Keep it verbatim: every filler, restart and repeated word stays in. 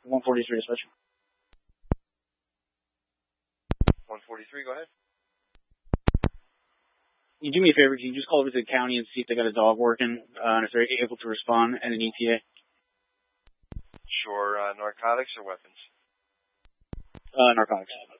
one forty-three dispatch. one forty-three, go ahead. Can you do me a favor? Can you just call over to the county and see if they got a dog working, uh, and if they're able to respond, and an E T A? Sure. Uh, narcotics or weapons? Uh, narcotics.